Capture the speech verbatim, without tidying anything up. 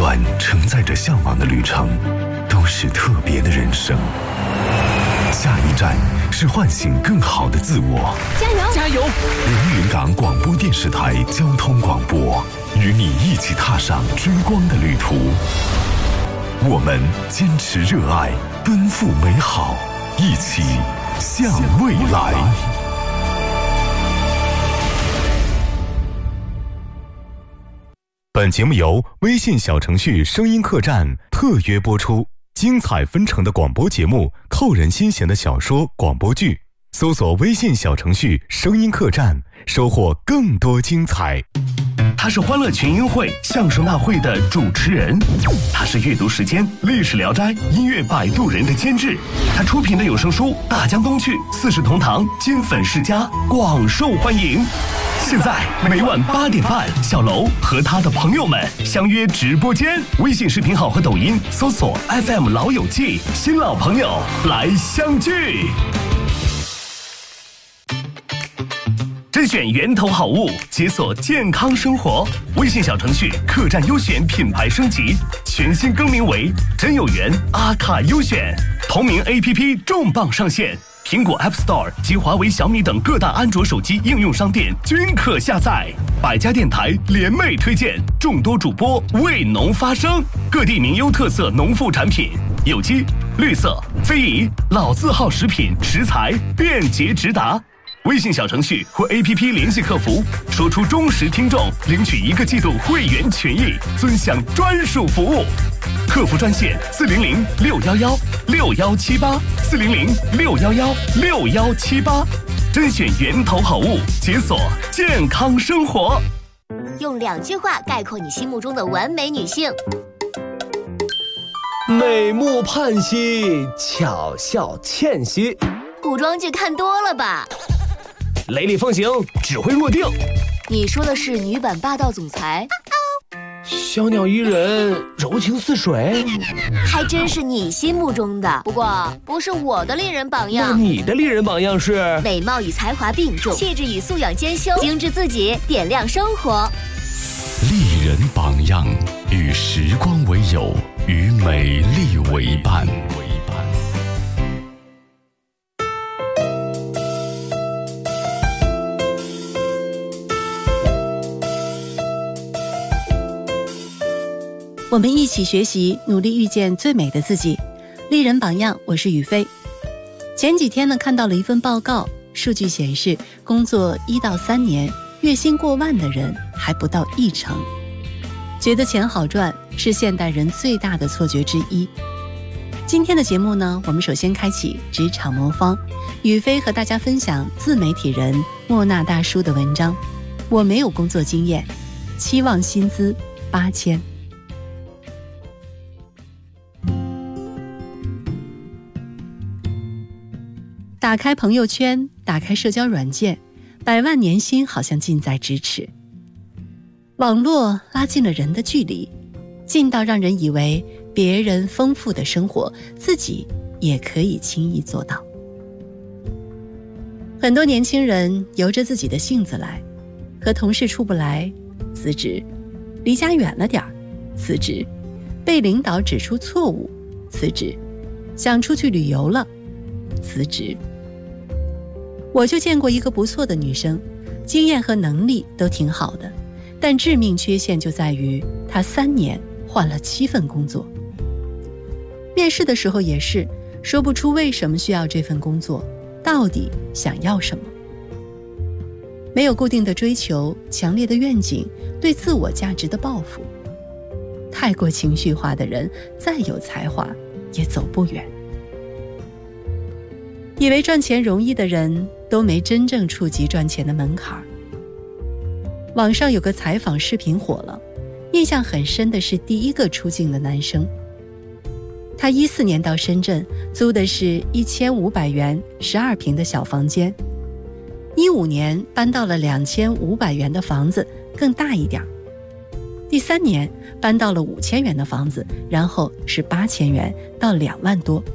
段承载着向往的旅程，都是特别的人生。下一站是唤醒更好的自我。 加油！ 加油！ 连云港广播电视台交通广播，与你一起踏上追光的旅途。我们坚持热爱，奔赴美好，一起向未来。 本节目由微信小程序声音客栈特约播出，精彩纷呈的广播节目，扣人心弦的小说广播剧，搜索微信小程序声音客栈，收获更多精彩。 他是欢乐群英会相声大会的主持人，他是阅读时间历史聊斋音乐摆渡人的监制，他出品的有声书《大江东去》四世同堂金粉世家广受欢迎。现在每晚八点半，小楼和他的朋友们相约直播间，微信视频号和抖音搜索 F M 老友记，新老朋友来相聚。甄选源头好物，解锁健康生活。微信小程序客栈优选品牌升级，全新更名为真有缘阿卡优选。同名 A P P 重磅上线，苹果 App Store 及华为、小米等各大安卓手机应用商店均可下载。百家电台联袂推荐，众多主播为农发声，各地名优特色农副产品，有机、绿色、非遗、老字号食品食材便捷直达。微信小程序或 A P P 联系客服，说出忠实听众，领取一个季度会员权益，尊享专属服务。客服专线四零零六幺幺六幺七八四零零六幺幺六幺七八，甄选源头好物，解锁健康生活。 用两句话概括你心目中的完美女性： 美目盼兮，巧笑倩兮。 古装剧看多了吧？ 雷厉风行，指挥若定。 你说的是女版霸道总裁？ 小鸟依人，柔情似水。 还真是你心目中的，不过不是我的丽人榜样。 那你的丽人榜样是？ 美貌与才华并重，气质与素养兼修，精致自己，点亮生活。 丽人榜样，与时光为友，与美丽为伴。 我们一起学习，努力遇见最美的自己。丽人榜样，我是雨飞。前几天呢，看到了一份报告，数据显示，工作一到三年，月薪过万的人还不到一成。觉得钱好赚是现代人最大的错觉之一。今天的节目呢，我们首先开启职场魔方，雨飞和大家分享自媒体人莫纳大叔的文章。我没有工作经验，期望薪资八千。打开朋友圈，打开社交软件，百万年薪好像近在咫尺。网络拉近了人的距离，近到让人以为别人丰富的生活，自己也可以轻易做到。很多年轻人由着自己的性子来，和同事处不来，辞职；离家远了点儿，辞职；被领导指出错误，辞职；想出去旅游了，辞职。我就见过一个不错的女生，经验和能力都挺好的，但致命缺陷就在于她三年换了七份工作。面试的时候也是说不出为什么需要这份工作，到底想要什么。没有固定的追求，强烈的愿景，对自我价值的抱负。太过情绪化的人，再有才华也走不远。以为赚钱容易的人，都没真正触及赚钱的门槛。网上有个采访视频火了，印象很深的是第一个出镜的男生。他一四年到深圳，租的是一千五百元十二平的小房间，一五年搬到了两千五百元的房子，更大一点。第三年搬到了五千元的房子，然后是八千元到两万多。